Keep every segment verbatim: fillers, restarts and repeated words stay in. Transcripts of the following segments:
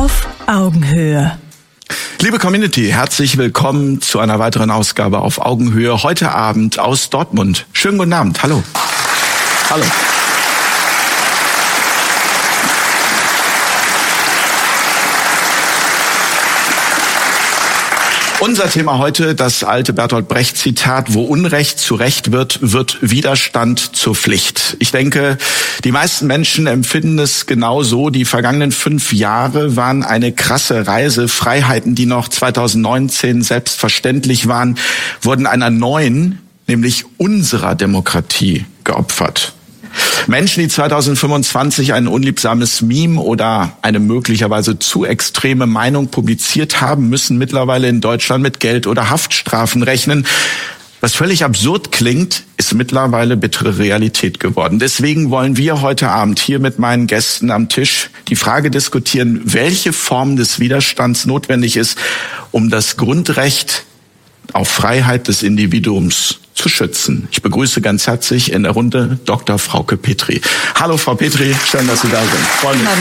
Auf Augenhöhe. Liebe Community, herzlich willkommen zu einer weiteren Ausgabe auf Augenhöhe. Heute Abend aus Dortmund. Schönen guten Abend. Hallo. Hallo. Unser Thema heute, das alte Bertolt Brecht-Zitat: Wo Unrecht zu Recht wird, wird Widerstand zur Pflicht. Ich denke, die meisten Menschen empfinden es genauso. Die vergangenen fünf Jahre waren eine krasse Reise. Freiheiten, die noch zweitausendneunzehn selbstverständlich waren, wurden einer neuen, nämlich unserer Demokratie geopfert. Menschen, die zweitausendfünfundzwanzig ein unliebsames Meme oder eine möglicherweise zu extreme Meinung publiziert haben, müssen mittlerweile in Deutschland mit Geld- oder Haftstrafen rechnen. Was völlig absurd klingt, ist mittlerweile bittere Realität geworden. Deswegen wollen wir heute Abend hier mit meinen Gästen am Tisch die Frage diskutieren, welche Form des Widerstands notwendig ist, um das Grundrecht auf Freiheit des Individuums zu schützen. Ich begrüße ganz herzlich in der Runde Doktor Frauke Petry. Hallo Frau Petry, schön, dass Sie da sind. Freue mich.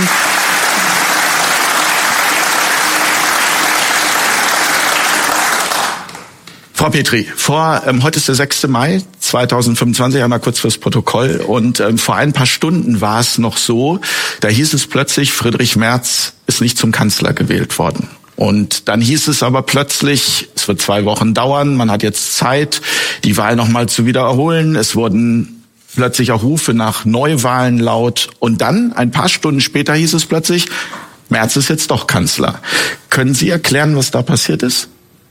Frau Petry, vor ähm, heute ist der sechste Mai zweitausendfünfundzwanzig, einmal kurz fürs Protokoll. Und ähm, vor ein paar Stunden war es noch so, da hieß es plötzlich, Friedrich Merz ist nicht zum Kanzler gewählt worden. Und dann hieß es aber plötzlich, es wird zwei Wochen dauern, man hat jetzt Zeit, die Wahl nochmal zu wiederholen. Es wurden plötzlich auch Rufe nach Neuwahlen laut. Und dann, ein paar Stunden später, hieß es plötzlich, Merz ist jetzt doch Kanzler. Können Sie erklären, was da passiert ist?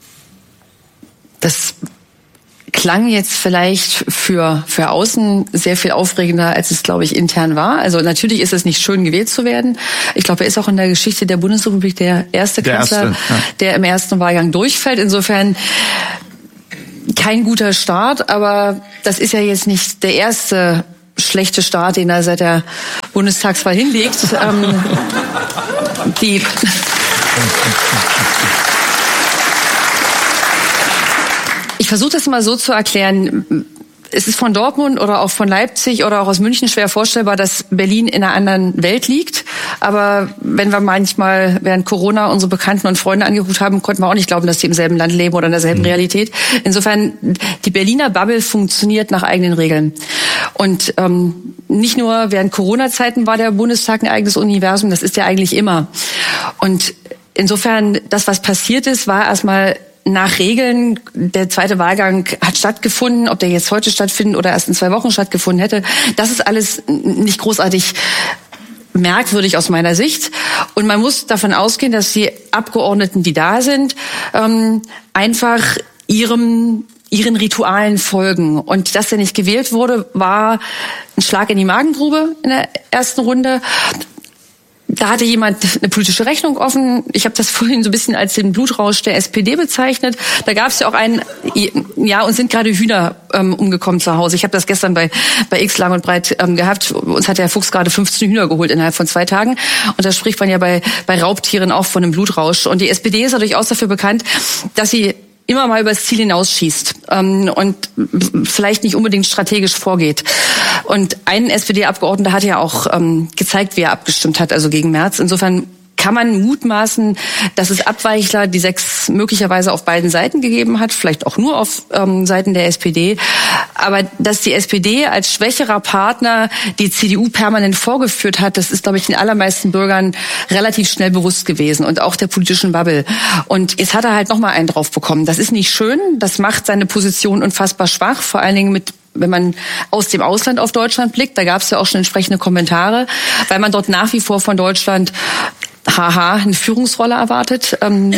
Das klang jetzt vielleicht für für außen sehr viel aufregender, als es, glaube ich, intern war. Also natürlich ist es nicht schön, gewählt zu werden. Ich glaube, er ist auch in der Geschichte der Bundesrepublik der erste der Kanzler, erste, ja. der im ersten Wahlgang durchfällt. Insofern kein guter Start, aber das ist ja jetzt nicht der erste schlechte Start, den er seit der Bundestagswahl hinlegt. ähm, die Ich versuche das mal so zu erklären. Es ist von Dortmund oder auch von Leipzig oder auch aus München schwer vorstellbar, dass Berlin in einer anderen Welt liegt. Aber wenn wir manchmal während Corona unsere Bekannten und Freunde angeguckt haben, konnten wir auch nicht glauben, dass die im selben Land leben oder in derselben mhm. Realität. Insofern, die Berliner Bubble funktioniert nach eigenen Regeln. Und ähm, nicht nur während Corona-Zeiten war der Bundestag ein eigenes Universum, das ist ja eigentlich immer. Und insofern, das, was passiert ist, war erstmal nach Regeln. Der zweite Wahlgang hat stattgefunden. Ob der jetzt heute stattfindet oder erst in zwei Wochen stattgefunden hätte, das ist alles nicht großartig merkwürdig aus meiner Sicht. Und man muss davon ausgehen, dass die Abgeordneten, die da sind, ähm, einfach ihrem ihren Ritualen folgen. Und dass er nicht gewählt wurde, war ein Schlag in die Magengrube in der ersten Runde. Da hatte jemand eine politische Rechnung offen. Ich habe das vorhin so ein bisschen als den Blutrausch der S P D bezeichnet. Da gab es ja auch einen, ja, uns sind gerade Hühner ähm, umgekommen zu Hause. Ich habe das gestern bei bei X lang und breit ähm, gehabt. Uns hat der Fuchs gerade fünfzehn Hühner geholt innerhalb von zwei Tagen. Und da spricht man ja bei bei Raubtieren auch von einem Blutrausch. Und die S P D ist ja durchaus dafür bekannt, dass sie immer mal übers Ziel hinausschießt ähm, und vielleicht nicht unbedingt strategisch vorgeht. Und ein S P D-Abgeordneter hat ja auch ähm, gezeigt, wie er abgestimmt hat, also gegen Merz. Insofern kann man mutmaßen, dass es Abweichler, die sechs möglicherweise auf beiden Seiten gegeben hat, vielleicht auch nur auf ähm, Seiten der S P D. Aber dass die S P D als schwächerer Partner die C D U permanent vorgeführt hat, das ist, glaube ich, den allermeisten Bürgern relativ schnell bewusst gewesen und auch der politischen Bubble. Und jetzt hat er halt noch mal einen drauf bekommen. Das ist nicht schön, das macht seine Position unfassbar schwach, vor allen Dingen mit wenn man aus dem Ausland auf Deutschland blickt, da gab es ja auch schon entsprechende Kommentare, weil man dort nach wie vor von Deutschland haha, eine Führungsrolle erwartet. Ähm,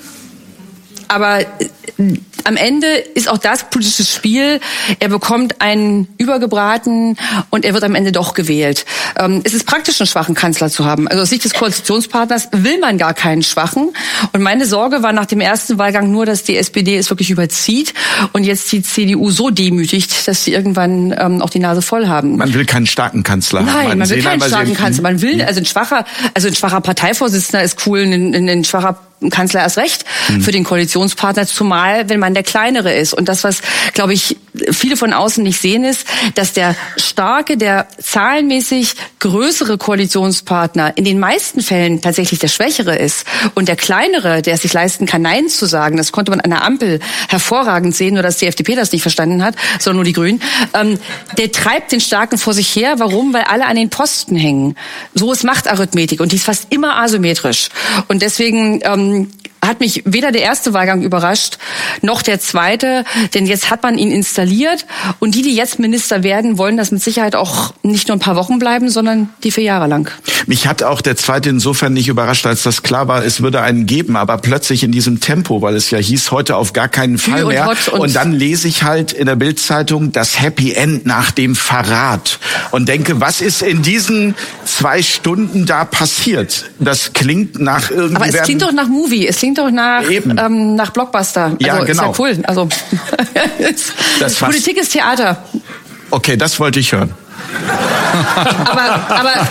aber am Ende ist auch das politisches Spiel. Er bekommt einen übergebraten und er wird am Ende doch gewählt. Ähm, es ist praktisch, einen schwachen Kanzler zu haben. Also aus Sicht des Koalitionspartners will man gar keinen schwachen. Und meine Sorge war nach dem ersten Wahlgang nur, dass die S P D es wirklich überzieht und jetzt die C D U so demütigt, dass sie irgendwann ähm, auch die Nase voll haben. Man will keinen starken Kanzler Nein, haben. Nein, man will keinen starken Kanzler. Man will, also ein schwacher, also ein schwacher Parteivorsitzender ist cool, ein, ein schwacher Kanzler erst recht mhm. für den Koalitionspartner, zumal wenn man der Kleinere ist. Und das, was, glaube ich, viele von außen nicht sehen, ist, dass der starke, der zahlenmäßig größere Koalitionspartner in den meisten Fällen tatsächlich der Schwächere ist. Und der Kleinere, der es sich leisten kann, Nein zu sagen, das konnte man an der Ampel hervorragend sehen, nur dass die F D P das nicht verstanden hat, sondern nur die Grünen, ähm, der treibt den Starken vor sich her. Warum? Weil alle an den Posten hängen. So ist Machtarithmetik und die ist fast immer asymmetrisch. Und deswegen ähm, hat mich weder der erste Wahlgang überrascht, noch der zweite, denn jetzt hat man ihn installiert und die, die jetzt Minister werden, wollen das mit Sicherheit auch nicht nur ein paar Wochen bleiben, sondern die vier Jahre lang. Mich hat auch der zweite insofern nicht überrascht, als das klar war, es würde einen geben, aber plötzlich in diesem Tempo, weil es ja hieß, heute auf gar keinen Fall mehr. Und, und, und dann lese ich halt in der Bild-Zeitung das Happy End nach dem Verrat und denke, was ist in diesen zwei Stunden da passiert? Das klingt nach irgendwie... Aber es klingt doch nach Movie, es klingt doch nach, ähm, nach Blockbuster. Also, ja, genau. Ist ja cool. Also, das Politik ist Theater. Okay, das wollte ich hören. aber, aber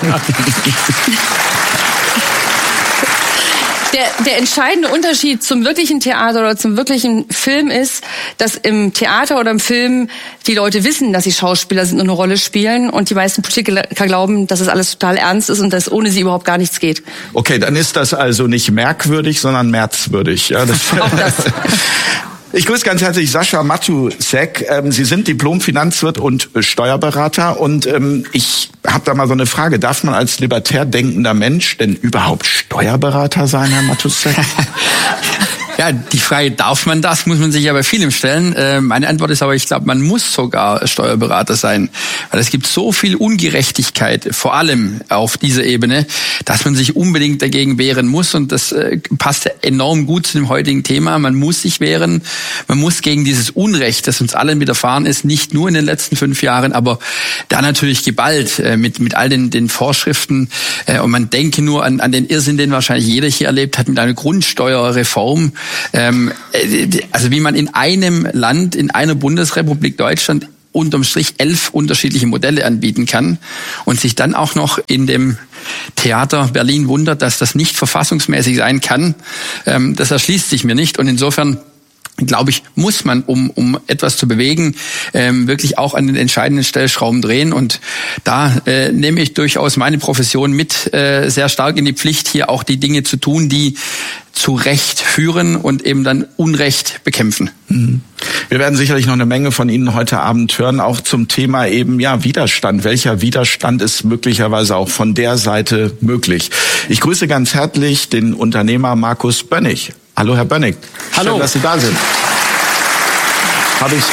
Der, der entscheidende Unterschied zum wirklichen Theater oder zum wirklichen Film ist, dass im Theater oder im Film die Leute wissen, dass sie Schauspieler sind und eine Rolle spielen und die meisten Politiker glauben, dass es alles total ernst ist und dass ohne sie überhaupt gar nichts geht. Okay, dann ist das also nicht merkwürdig, sondern märzwürdig. Ja, das auch das. Ich grüße ganz herzlich Sascha Matusek. Ähm, Sie sind Diplom-Finanzwirt und Steuerberater. Und ähm, ich habe da mal so eine Frage. Darf man als libertär denkender Mensch denn überhaupt Steuerberater sein, Herr Matusek? Ja, die Frage, darf man das, muss man sich ja bei vielem stellen. Äh, meine Antwort ist aber, ich glaube, man muss sogar Steuerberater sein. Weil es gibt so viel Ungerechtigkeit, vor allem auf dieser Ebene, dass man sich unbedingt dagegen wehren muss. Und das äh, passt enorm gut zu dem heutigen Thema. Man muss sich wehren. Man muss gegen dieses Unrecht, das uns allen widerfahren ist, nicht nur in den letzten fünf Jahren, aber da natürlich geballt äh, mit mit all den, den Vorschriften. Äh, und man denke nur an, an den Irrsinn, den wahrscheinlich jeder hier erlebt hat, mit einer Grundsteuerreform. Ähm, also wie man in einem Land, in einer Bundesrepublik Deutschland unterm Strich elf unterschiedliche Modelle anbieten kann und sich dann auch noch in dem Theater Berlin wundert, dass das nicht verfassungsmäßig sein kann, ähm, das erschließt sich mir nicht. Und insofern glaube ich, muss man, um um etwas zu bewegen, ähm, wirklich auch an den entscheidenden Stellschrauben drehen. Und da äh, nehme ich durchaus meine Profession mit äh, sehr stark in die Pflicht, hier auch die Dinge zu tun, die zu Recht führen und eben dann Unrecht bekämpfen. Mhm. Wir werden sicherlich noch eine Menge von Ihnen heute Abend hören, auch zum Thema eben ja Widerstand. Welcher Widerstand ist möglicherweise auch von der Seite möglich? Ich grüße ganz herzlich den Unternehmer Markus Bönig. Hallo, Herr Bönig. Hallo. Schön, dass Sie da sind. Habe ich,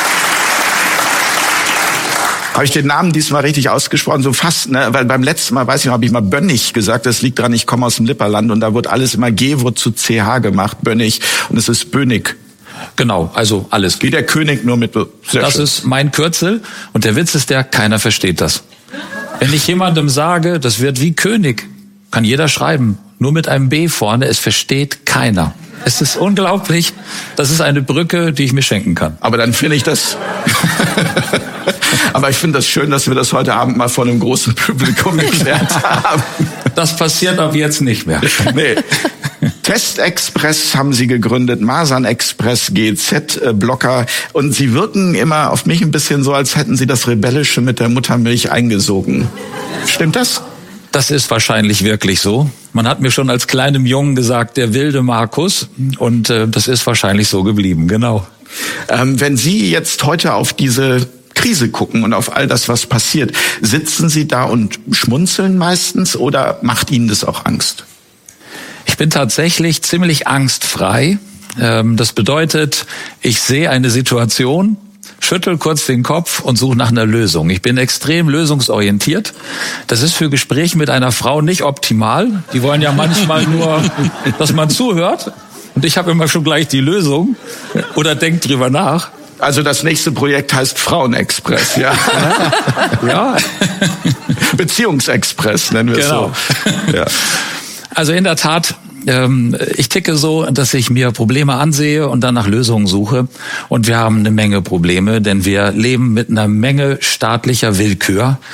habe ich den Namen diesmal richtig ausgesprochen? So fast, ne? Weil beim letzten Mal, weiß ich noch, habe ich mal Bönig gesagt. Das liegt daran, ich komme aus dem Lipperland und da wird alles immer G, wird zu C H gemacht, Bönig. Und es ist Bönig. Genau, also alles. Wie der König, nur mit... Sehr das schön. ist mein Kürzel und der Witz ist der, keiner versteht das. Wenn ich jemandem sage, das wird wie König, kann jeder schreiben. Nur mit einem B vorne, es versteht keiner. Es ist unglaublich. Das ist eine Brücke, die ich mir schenken kann. Aber dann finde ich das... Aber ich finde das schön, dass wir das heute Abend mal vor einem großen Publikum geklärt haben. Das passiert ab jetzt nicht mehr. Nee. Testexpress haben Sie gegründet, Masern Express, G Z-Blocker. Und Sie wirken immer auf mich ein bisschen so, als hätten Sie das Rebellische mit der Muttermilch eingesogen. Stimmt das? Das ist wahrscheinlich wirklich so. Man hat mir schon als kleinem Jungen gesagt, der wilde Markus. Und äh, das ist wahrscheinlich so geblieben, genau. Ähm, wenn Sie jetzt heute auf diese Krise gucken und auf all das, was passiert, sitzen Sie da und schmunzeln meistens oder macht Ihnen das auch Angst? Ich bin tatsächlich ziemlich angstfrei. Ähm, das bedeutet, ich sehe eine Situation, schüttel kurz den Kopf und suche nach einer Lösung. Ich bin extrem lösungsorientiert. Das ist für Gespräche mit einer Frau nicht optimal. Die wollen ja manchmal nur, dass man zuhört. Und ich habe immer schon gleich die Lösung oder denk drüber nach. Also das nächste Projekt heißt Frauenexpress, ja? Ja. Beziehungsexpress nennen wir es genau. so. Ja. Also in der Tat, ähm, ich ticke so, dass ich mir Probleme ansehe und dann nach Lösungen suche. Und wir haben eine Menge Probleme, denn wir leben mit einer Menge staatlicher Willkür.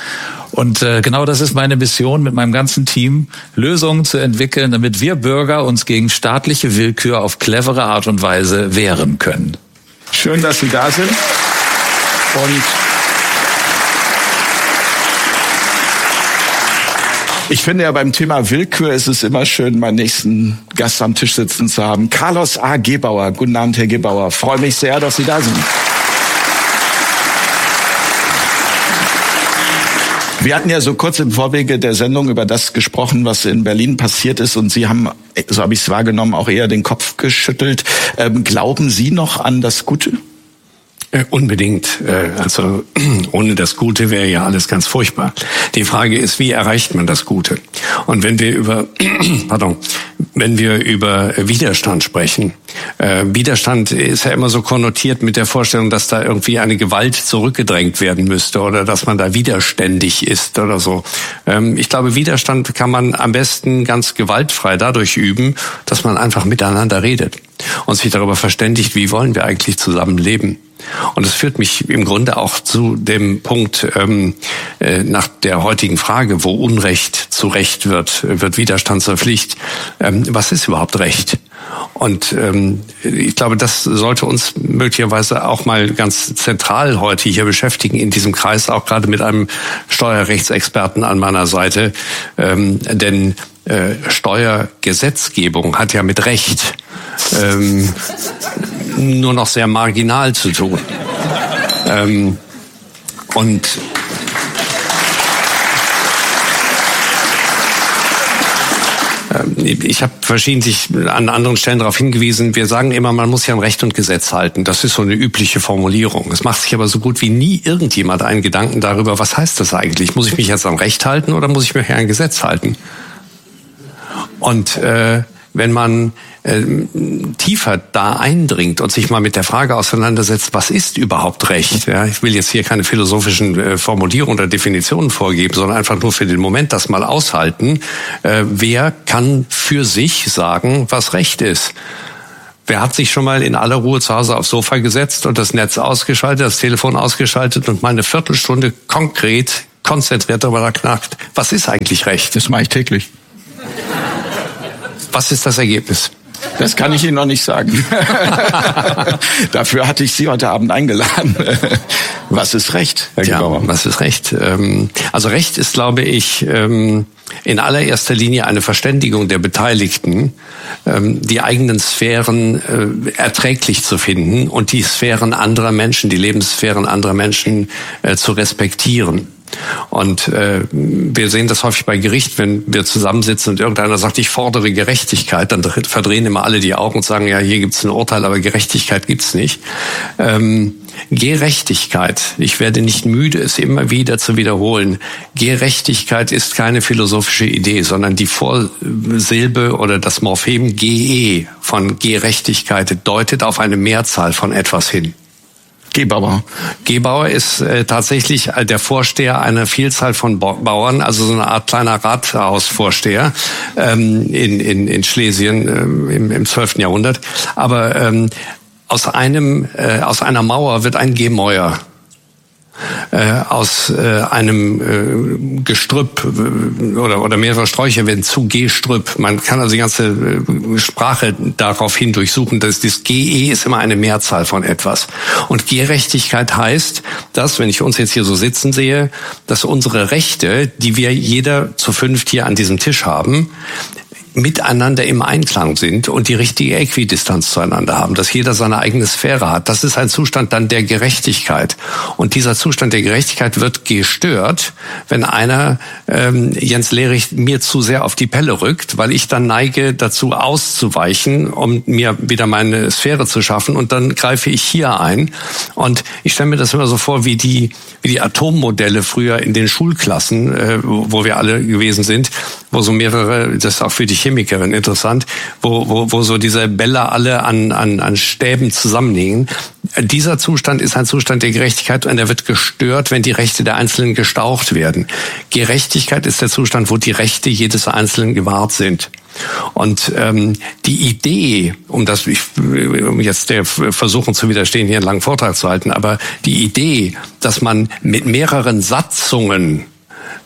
Und äh, genau das ist meine Mission mit meinem ganzen Team, Lösungen zu entwickeln, damit wir Bürger uns gegen staatliche Willkür auf clevere Art und Weise wehren können. Schön, dass Sie da sind. Und ich finde ja, beim Thema Willkür ist es immer schön, meinen nächsten Gast am Tisch sitzen zu haben. Carlos A. Gebauer. Guten Abend, Herr Gebauer. Freue mich sehr, dass Sie da sind. Wir hatten ja so kurz im Vorwege der Sendung über das gesprochen, was in Berlin passiert ist. Und Sie haben, so habe ich es wahrgenommen, auch eher den Kopf geschüttelt. Ähm, glauben Sie noch an das Gute? Äh, unbedingt. Äh, also ohne das Gute wäre ja alles ganz furchtbar. Die Frage ist, wie erreicht man das Gute? Und wenn wir über, pardon, wenn wir über Widerstand sprechen, äh, Widerstand ist ja immer so konnotiert mit der Vorstellung, dass da irgendwie eine Gewalt zurückgedrängt werden müsste oder dass man da widerständig ist oder so. Ähm, ich glaube, Widerstand kann man am besten ganz gewaltfrei dadurch üben, dass man einfach miteinander redet und sich darüber verständigt, wie wollen wir eigentlich zusammenleben. Und es führt mich im Grunde auch zu dem Punkt ähm, äh, nach der heutigen Frage, wo Unrecht zu Recht wird, wird Widerstand zur Pflicht. Ähm, was ist überhaupt Recht? Und ähm, ich glaube, das sollte uns möglicherweise auch mal ganz zentral heute hier beschäftigen in diesem Kreis, auch gerade mit einem Steuerrechtsexperten an meiner Seite. Ähm, denn äh, Steuergesetzgebung hat ja mit Recht ähm, nur noch sehr marginal zu tun. Ähm, und ich habe verschiedentlich an anderen Stellen darauf hingewiesen, wir sagen immer, man muss ja an Recht und Gesetz halten. Das ist so eine übliche Formulierung. Es macht sich aber so gut wie nie irgendjemand einen Gedanken darüber, was heißt das eigentlich? Muss ich mich jetzt an Recht halten oder muss ich mich an ein Gesetz halten? Und äh, wenn man äh, tiefer da eindringt und sich mal mit der Frage auseinandersetzt, was ist überhaupt Recht? Ja, ich will jetzt hier keine philosophischen äh, Formulierungen oder Definitionen vorgeben, sondern einfach nur für den Moment das mal aushalten. Äh, wer kann für sich sagen, was Recht ist? Wer hat sich schon mal in aller Ruhe zu Hause aufs Sofa gesetzt und das Netz ausgeschaltet, das Telefon ausgeschaltet und mal eine Viertelstunde konkret, konzentriert darüber nachgedacht, was ist eigentlich Recht? Das mache ich täglich. Was ist das Ergebnis? Das kann ich Ihnen noch nicht sagen. Dafür hatte ich Sie heute Abend eingeladen. Was ist Recht, Herr Gebauer? Ja, was ist Recht? Also Recht ist, glaube ich, in allererster Linie eine Verständigung der Beteiligten, die eigenen Sphären erträglich zu finden und die Sphären anderer Menschen, die Lebenssphären anderer Menschen zu respektieren. Und äh, wir sehen das häufig bei Gericht, wenn wir zusammensitzen und irgendeiner sagt, ich fordere Gerechtigkeit, dann verdrehen immer alle die Augen und sagen, ja, hier gibt's ein Urteil, aber Gerechtigkeit gibt's nicht. Ähm, Gerechtigkeit, ich werde nicht müde, es immer wieder zu wiederholen. Gerechtigkeit ist keine philosophische Idee, sondern die Vorsilbe oder das Morphem Ge von Gerechtigkeit deutet auf eine Mehrzahl von etwas hin. Gebauer. Gebauer ist äh, tatsächlich der Vorsteher einer Vielzahl von Bauern, also so eine Art kleiner Rathausvorsteher ähm, in, in, in Schlesien ähm, im, im zwölften Jahrhundert. Aber ähm, aus einem äh, aus einer Mauer wird ein Gemäuer. Äh, aus äh, einem äh, Gestrüpp äh, oder oder mehrere Sträucher werden zu Gestrüpp. Man kann also die ganze äh, Sprache daraufhin durchsuchen, dass das Ge ist immer eine Mehrzahl von etwas. Und Gerechtigkeit heißt, dass, wenn ich uns jetzt hier so sitzen sehe, dass unsere Rechte, die wir jeder zu fünft hier an diesem Tisch haben, miteinander im Einklang sind und die richtige Äquidistanz zueinander haben, dass jeder seine eigene Sphäre hat. Das ist ein Zustand dann der Gerechtigkeit. Und dieser Zustand der Gerechtigkeit wird gestört, wenn einer, ähm, Jens Lehrig, mir zu sehr auf die Pelle rückt, weil ich dann neige dazu auszuweichen, um mir wieder meine Sphäre zu schaffen, und dann greife ich hier ein. Und ich stelle mir das immer so vor, wie die, wie die Atommodelle früher in den Schulklassen, äh, wo wir alle gewesen sind, wo so mehrere, das ist auch für die Chemikerin interessant, wo, wo, wo so diese Bälle alle an, an, an Stäben zusammenhängen. Dieser Zustand ist ein Zustand der Gerechtigkeit und er wird gestört, wenn die Rechte der Einzelnen gestaucht werden. Gerechtigkeit ist der Zustand, wo die Rechte jedes Einzelnen gewahrt sind. Und ähm, die Idee, um das, ich, um jetzt der versuchen zu widerstehen, hier einen langen Vortrag zu halten, aber die Idee, dass man mit mehreren Satzungen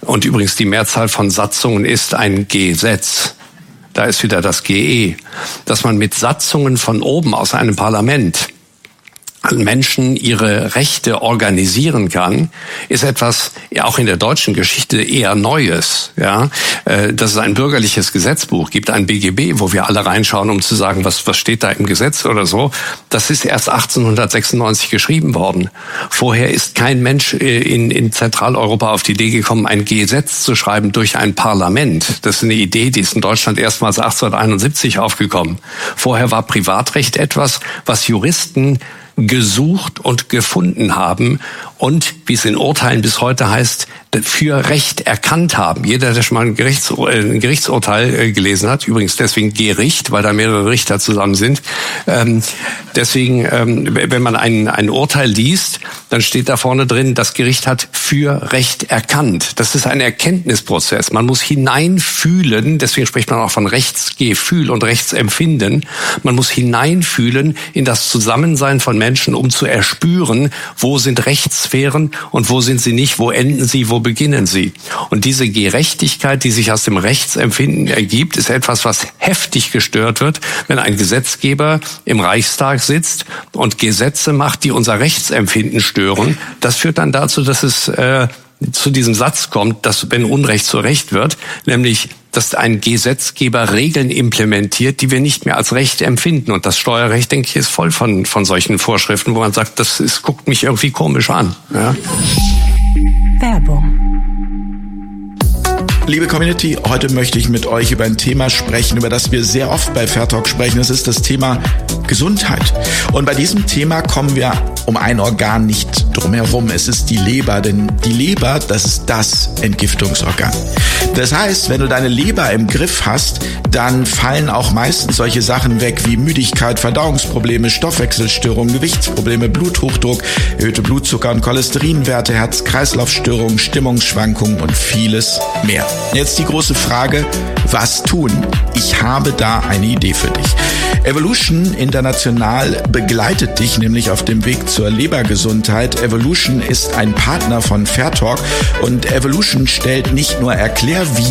Und übrigens die Mehrzahl von Satzungen ist ein Gesetz. Da ist wieder das G E. Dass man mit Satzungen von oben aus einem Parlament Menschen ihre Rechte organisieren kann, ist etwas ja auch in der deutschen Geschichte eher Neues. Ja, dass es ein bürgerliches Gesetzbuch gibt, ein B G B, wo wir alle reinschauen, um zu sagen, was was steht da im Gesetz oder so. Das ist erst achtzehnhundertsechsundneunzig geschrieben worden. Vorher ist kein Mensch in in Zentraleuropa auf die Idee gekommen, ein Gesetz zu schreiben durch ein Parlament. Das ist eine Idee, die ist in Deutschland erstmals achtzehnhunderteinundsiebzig aufgekommen. Vorher war Privatrecht etwas, was Juristen gesucht und gefunden haben und, wie es in Urteilen bis heute heißt, für Recht erkannt haben. Jeder, der schon mal ein, Gerichts, ein Gerichtsurteil gelesen hat, übrigens deswegen Gericht, weil da mehrere Richter zusammen sind, ähm, deswegen, ähm, wenn man ein, ein Urteil liest, dann steht da vorne drin, das Gericht hat für Recht erkannt. Das ist ein Erkenntnisprozess. Man muss hineinfühlen, deswegen spricht man auch von Rechtsgefühl und Rechtsempfinden. Man muss hineinfühlen in das Zusammensein von Menschen, um zu erspüren, wo sind Rechtssphären und wo sind sie nicht, wo enden sie, wo beginnen sie. Und diese Gerechtigkeit, die sich aus dem Rechtsempfinden ergibt, ist etwas, was heftig gestört wird, wenn ein Gesetzgeber im Reichstag sitzt und Gesetze macht, die unser Rechtsempfinden stören. Das führt dann dazu, dass es äh, zu diesem Satz kommt, dass wenn Unrecht zu Recht wird, nämlich dass ein Gesetzgeber Regeln implementiert, die wir nicht mehr als Recht empfinden. Und das Steuerrecht, denke ich, ist voll von von solchen Vorschriften, wo man sagt, das ist, guckt mich irgendwie komisch an. Ja? Werbung. Liebe Community, heute möchte ich mit euch über ein Thema sprechen, über das wir sehr oft bei Fair Talk sprechen. Das ist das Thema Gesundheit. Und bei diesem Thema kommen wir um ein Organ nicht drum herum. Es ist die Leber, denn die Leber, das ist das Entgiftungsorgan. Das heißt, wenn du deine Leber im Griff hast, dann fallen auch meistens solche Sachen weg wie Müdigkeit, Verdauungsprobleme, Stoffwechselstörungen, Gewichtsprobleme, Bluthochdruck, erhöhte Blutzucker- und Cholesterinwerte, Herz-Kreislauf-Störungen, Stimmungsschwankungen und vieles mehr. Jetzt die große Frage, was tun? Ich habe da eine Idee für dich. Evolution International begleitet dich nämlich auf dem Weg zur Lebergesundheit. Evolution ist ein Partner von Fair Talk und Evolution stellt nicht nur Erklärvideos